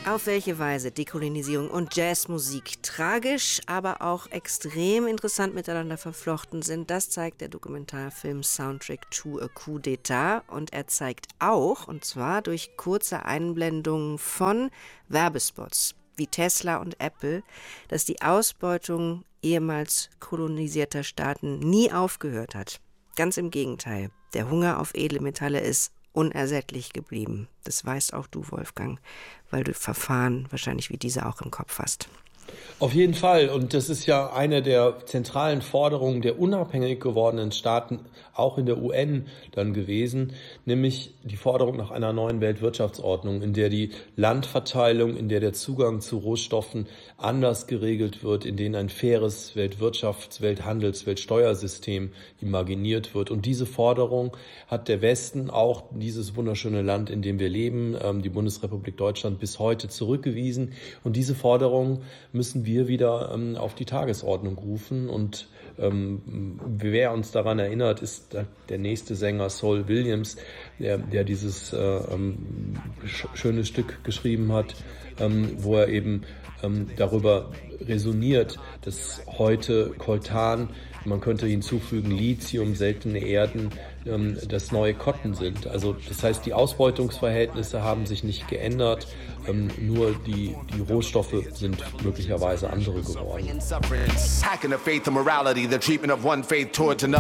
Auf welche Weise Dekolonisierung und Jazzmusik tragisch, aber auch extrem interessant miteinander verflochten sind, das zeigt der Dokumentarfilm Soundtrack to a Coup d'État. Und er zeigt auch, und zwar durch kurze Einblendungen von Werbespots wie Tesla und Apple, dass die Ausbeutung ehemals kolonisierter Staaten nie aufgehört hat. Ganz im Gegenteil, der Hunger auf edle Metalle ist unersättlich geblieben. Das weißt auch du, Wolfgang, weil du Verfahren wahrscheinlich wie diese auch im Kopf hast. Auf jeden Fall. Und das ist ja eine der zentralen Forderungen der unabhängig gewordenen Staaten, auch in der UN dann gewesen, nämlich die Forderung nach einer neuen Weltwirtschaftsordnung, in der die Landverteilung, in der der Zugang zu Rohstoffen anders geregelt wird, in denen ein faires Weltwirtschafts-, Welthandels-, Weltsteuersystem imaginiert wird. Und diese Forderung hat der Westen, auch dieses wunderschöne Land, in dem wir leben, die Bundesrepublik Deutschland, bis heute zurückgewiesen. Und diese Forderung müssen wir wieder auf die Tagesordnung rufen. Und wer uns daran erinnert, ist der nächste Sänger Saul Williams, der dieses schöne Stück geschrieben hat, wo er eben darüber resoniert, dass heute Coltan, man könnte hinzufügen Lithium, seltene Erden, das neue Cotton sind. Also das heißt, die Ausbeutungsverhältnisse haben sich nicht geändert, nur die Rohstoffe sind möglicherweise andere geworden.